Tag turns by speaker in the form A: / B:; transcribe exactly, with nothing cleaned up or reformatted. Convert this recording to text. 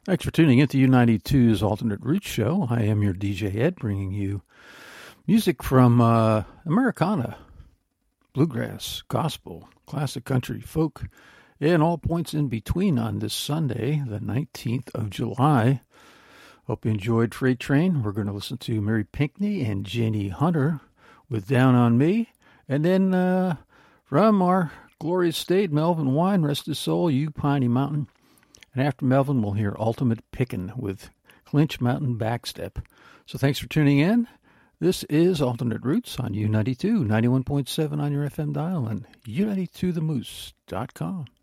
A: Thanks for tuning in to U ninety-two's Alternate Roots Show. I am your D J Ed, bringing you music from uh, Americana, bluegrass, gospel, classic country, folk, and all points in between on this Sunday, the nineteenth of July. Hope you enjoyed Freight Train. We're going to listen to Mary Pinckney and Jenny Hunter with Down on Me. And then uh, from our glorious state, Melvin Wine, rest his soul, You Piney Mountain. And after Melvin, we'll hear Ultimate Pickin' with Clinch Mountain Backstep. So thanks for tuning in. This is Alternate Roots on U ninety-two, ninety-one point seven on your F M dial, and U ninety-two the moose dot com.